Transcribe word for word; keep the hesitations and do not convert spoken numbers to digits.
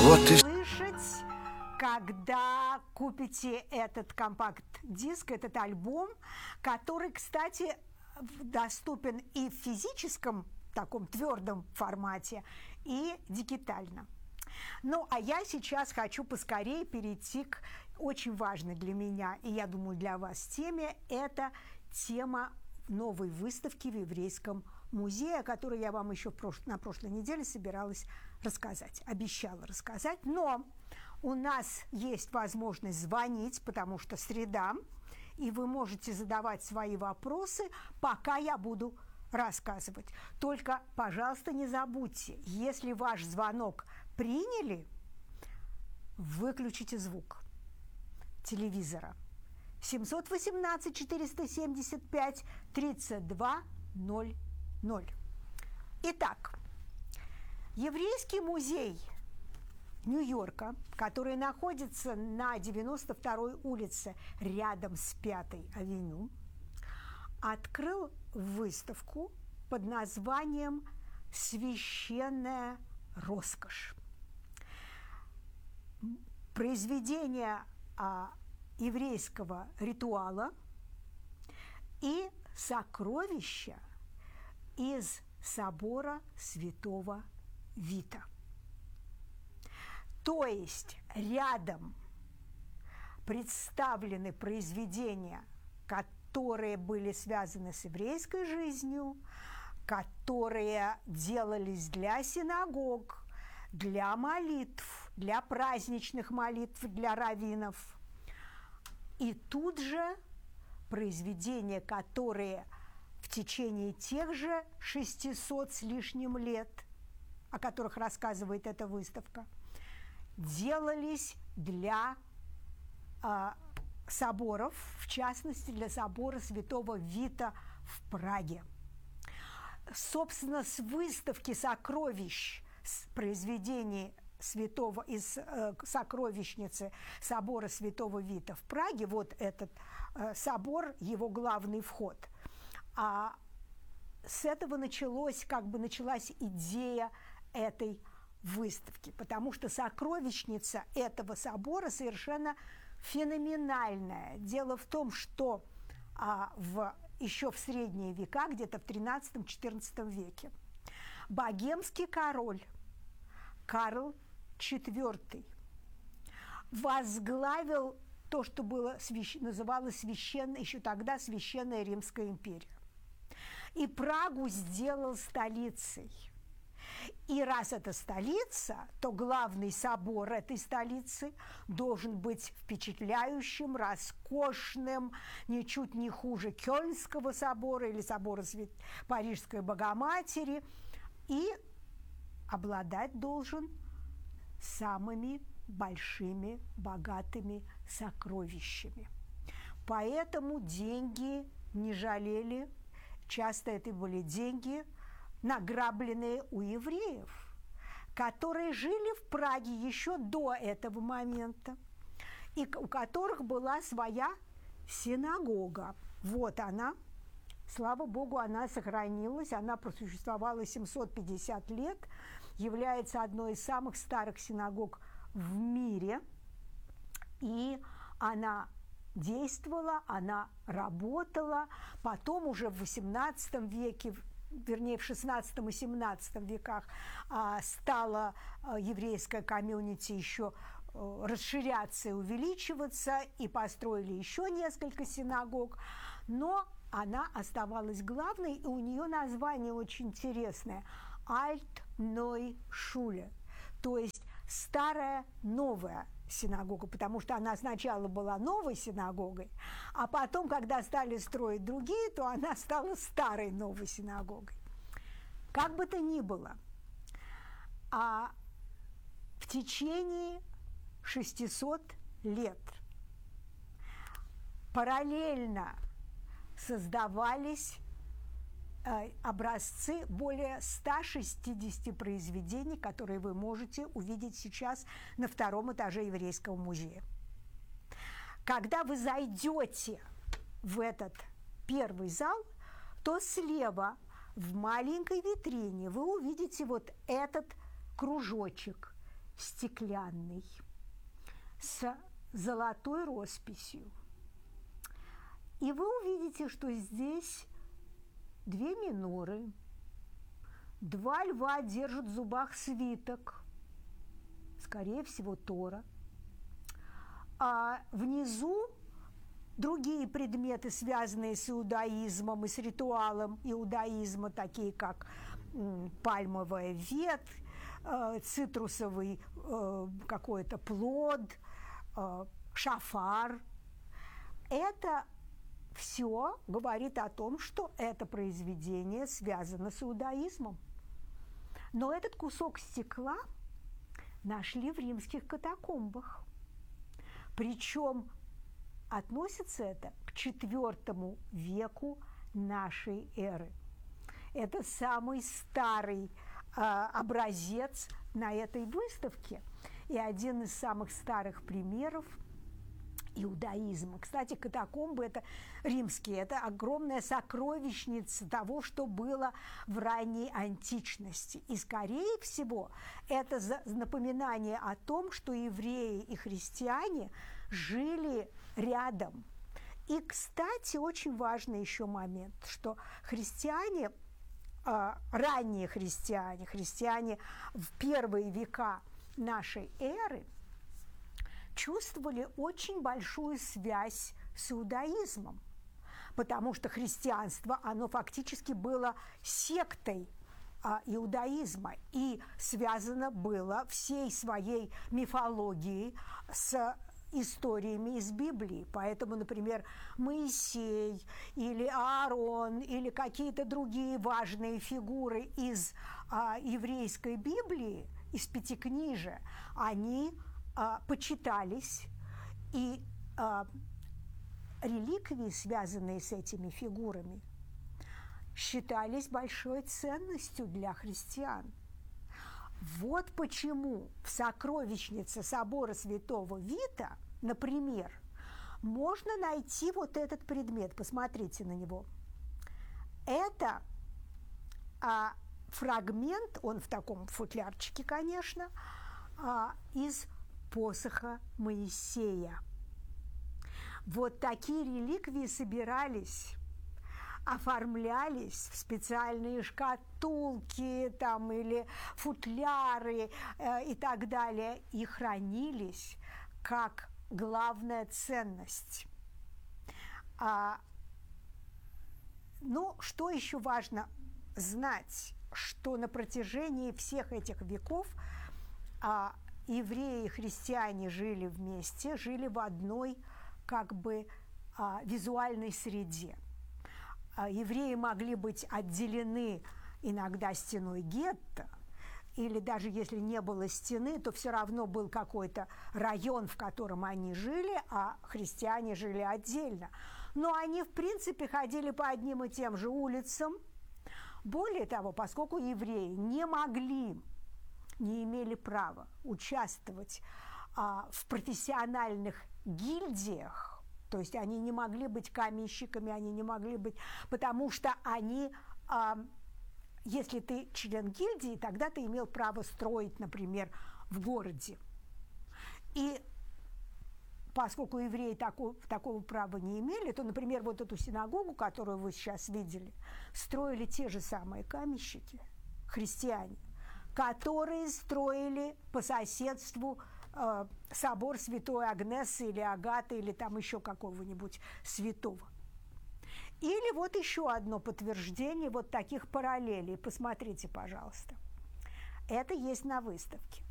Вот и слышать, когда купите этот компакт-диск, этот альбом, который, кстати, доступен и в физическом таком твердом формате, и дигитально. Ну, а я сейчас хочу поскорее перейти к очень важной для меня, и я думаю, для вас теме. Это тема новой выставки в Еврейском музее, о которой я вам еще на прошлой неделе собиралась рассказать, обещала рассказать. Но у нас есть возможность звонить, потому что среда, и вы можете задавать свои вопросы, пока я буду рассказывать. Только, пожалуйста, не забудьте, если ваш звонок приняли, выключите звук телевизора. семь один восемь четыреста семьдесят пять тридцать два ноль ноль. Итак, Еврейский музей Нью-Йорка, который находится на девяносто второй улице рядом с Пятой авеню, открыл выставку под названием «Священная роскошь». Произведение а, еврейского ритуала и сокровища из собора Святого Вита. То есть рядом представлены произведения, которые были связаны с еврейской жизнью, которые делались для синагог, для молитв, для праздничных молитв, для раввинов. И тут же произведения, которые в течение тех же шестисот с лишним лет, о которых рассказывает эта выставка, делались для э, соборов, в частности, для собора Святого Вита в Праге. Собственно, с выставки сокровищ, с произведений святого из э, сокровищницы собора Святого Вита в Праге, вот этот э, собор, его главный вход. А с этого началось, как бы началась идея этой выставки, потому что сокровищница этого собора совершенно феноменальная. Дело в том, что а, в, еще в средние века, где-то в тринадцатом-четырнадцатом веке, богемский король Карл четвёртый возглавил то, что было, называлось священно, еще тогда Священная Римская империя. И Прагу сделал столицей. И раз это столица, то главный собор этой столицы должен быть впечатляющим, роскошным, ничуть не хуже Кёльнского собора или собора Свят... Парижской Богоматери, и обладать должен самыми большими, богатыми сокровищами. Поэтому деньги не жалели, часто это были деньги, награбленные у евреев, которые жили в Праге еще до этого момента, и у которых была своя синагога. Вот она, слава Богу, она сохранилась, она просуществовала семьсот пятьдесят лет, является одной из самых старых синагог в мире, и она действовала, она работала, потом уже в восемнадцатом веке, вернее, в шестнадцатом и семнадцатом веках стала еврейская комьюнити еще расширяться и увеличиваться, и построили еще несколько синагог, но она оставалась главной, и у нее название очень интересное – Альт-Ной-Шуле, то есть старая новая синагога, потому что она сначала была новой синагогой, а потом, когда стали строить другие, то она стала старой новой синагогой. Как бы то ни было, а в течение шестисот лет параллельно создавались э, образцы более ста шестидесяти произведений, которые вы можете увидеть сейчас на втором этаже Еврейского музея. Когда вы зайдете в этот первый зал, то слева в маленькой витрине вы увидите вот этот кружочек стеклянный с золотой росписью. И вы увидите, что здесь две миноры, два льва держат в зубах свиток, скорее всего, Тора, а внизу другие предметы, связанные с иудаизмом и с ритуалом иудаизма, такие как пальмовая ветвь, цитрусовый какой-то плод, шафар. Это все говорит о том, что это произведение связано с иудаизмом. Но этот кусок стекла нашли в римских катакомбах. Причем относится это к четвёртому веку нашей эры. Это самый старый э, образец на этой выставке и один из самых старых примеров иудаизма. Кстати, катакомбы – это римские, это огромная сокровищница того, что было в ранней античности. И, скорее всего, это напоминание о том, что евреи и христиане жили рядом. И, кстати, очень важный еще момент, что христиане, э, ранние христиане, христиане в первые века нашей эры чувствовали очень большую связь с иудаизмом, потому что христианство, оно фактически было сектой а, иудаизма и связано было всей своей мифологией с историями из Библии. Поэтому, например, Моисей или Аарон или какие-то другие важные фигуры из а, еврейской Библии, из Пятикнижия, они а, почитались, и а, реликвии, связанные с этими фигурами, считались большой ценностью для христиан. Вот почему в сокровищнице собора Святого Вита, например, можно найти вот этот предмет. Посмотрите на него. Это а, фрагмент, он в таком футлярчике, конечно, а, из посоха Моисея. Вот такие реликвии собирались, оформлялись в специальные шкатулки там, или футляры э, и так далее, и хранились как главная ценность. А, ну, что еще важно знать, что на протяжении всех этих веков а, евреи и христиане жили вместе, жили в одной как бы а, визуальной среде. Евреи могли быть отделены иногда стеной гетто, или даже если не было стены, то все равно был какой-то район, в котором они жили, а христиане жили отдельно. Но они, в принципе, ходили по одним и тем же улицам. Более того, поскольку евреи не могли, не имели права участвовать а, в профессиональных гильдиях, то есть они не могли быть каменщиками, они не могли быть, потому что они, а, если ты член гильдии, тогда ты имел право строить, например, в городе. И поскольку евреи такого, такого права не имели, то, например, вот эту синагогу, которую вы сейчас видели, строили те же самые каменщики, христиане, которые строили по соседству э, собор Святой Агнессы или Агаты, или там еще какого-нибудь святого. Или вот еще одно подтверждение вот таких параллелей. Посмотрите, пожалуйста. Это есть на выставке.